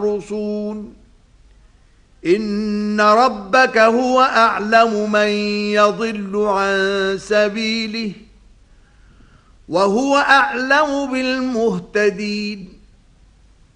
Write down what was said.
يحرصون إن ربك هو أعلم من يضل عن سبيله وهو أعلم بالمهتدين